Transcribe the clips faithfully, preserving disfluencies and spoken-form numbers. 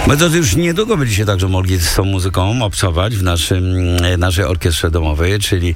My to już niedługo będziecie także mogli z tą muzyką obcować w naszym, naszej orkiestrze domowej, czyli e,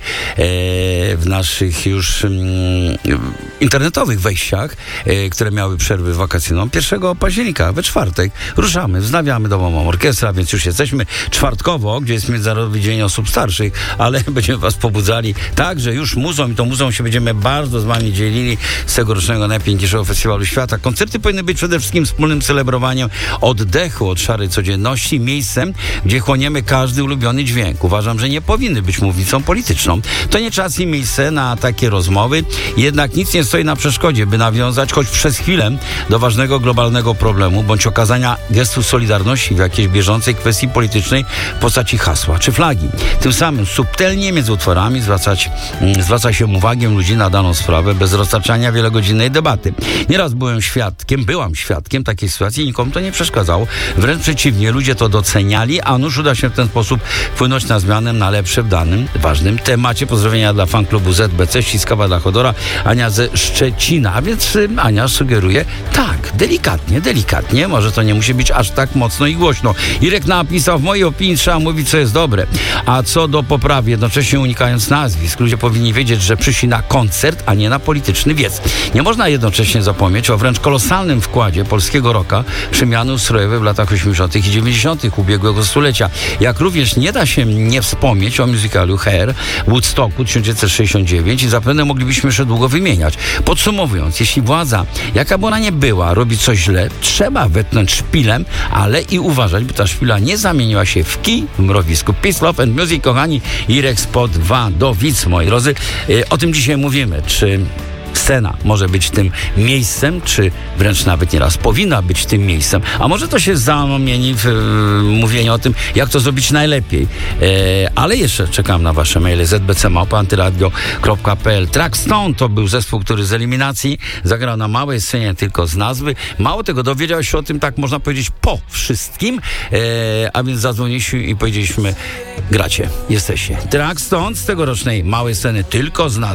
w naszych już m, internetowych wejściach, e, które miały przerwy wakacyjną. pierwszego października, we czwartek, ruszamy, wznawiamy domową orkiestrę, więc już jesteśmy czwartkowo, gdzie jest Międzynarodowy Dzień Osób Starszych, ale będziemy was pobudzali także już muzą i tą muzą się będziemy bardzo z wami dzielili z tegorocznego najpiękniejszego festiwalu świata. Koncerty powinny być przede wszystkim wspólnym celebrowaniem oddechu od szarej codzienności, miejscem, gdzie chłoniemy każdy ulubiony dźwięk. Uważam, że nie powinny być mównicą polityczną. To nie czas i miejsce na takie rozmowy, jednak nic nie stoi na przeszkodzie, by nawiązać choć przez chwilę do ważnego globalnego problemu, bądź okazania gestu solidarności w jakiejś bieżącej kwestii politycznej w postaci hasła czy flagi. Tym samym subtelnie między utworami zwracać, zwraca się uwagę ludzi na daną sprawę bez roztaczania wielogodzinnej debaty. Nieraz byłem świadkiem, byłam świadkiem takiej sytuacji i nikomu to nie przeszkadzało. Wręcz przeciwnie, ludzie to doceniali, a nuż uda się w ten sposób wpłynąć na zmianę na lepsze w danym ważnym temacie. Pozdrowienia dla fanklubu Z B C, ściskawa dla Chodora, Ania ze Szczecina. A więc y, Ania sugeruje, tak, delikatnie, delikatnie, może to nie musi być aż tak mocno i głośno. Irek napisał, w mojej opinii trzeba mówić, co jest dobre. A co do poprawy, jednocześnie unikając nazwisk, ludzie powinni wiedzieć, że przyszli na koncert, a nie na polityczny wiec. Nie można jednocześnie zapomnieć o wręcz kolosalnym wkładzie polskiego rocka przemiany ustrojowe w latach osiemdziesiątych i dziewięćdziesiątych ubiegłego stulecia. Jak również nie da się nie wspomnieć o musicalu Hair Woodstocku tysiąc dziewięćset sześćdziesiąt dziewięć i zapewne moglibyśmy jeszcze długo wymieniać. Podsumowując, jeśli władza, jaka by ona nie była, robi coś źle, trzeba wetnąć szpilem, ale i uważać, by ta szpila nie zamieniła się w kij w mrowisku. Peace, love and music, kochani. Irek spod Wadowic, moi drodzy. O tym dzisiaj mówimy. Czy scena może być tym miejscem, czy wręcz nawet nieraz powinna być tym miejscem, a może to się zamieni w e, mówienie o tym, jak to zrobić najlepiej. E, ale jeszcze czekam na wasze maile z b c małpa antyradio kropka p l. Trackstone to był zespół, który z eliminacji zagrał na małej scenie tylko z nazwy. Mało tego, dowiedział się o tym, tak można powiedzieć, po wszystkim, e, a więc zadzwoniliśmy i powiedzieliśmy, gracie, jesteście. Trackstone z tegorocznej małej sceny tylko z nazwy.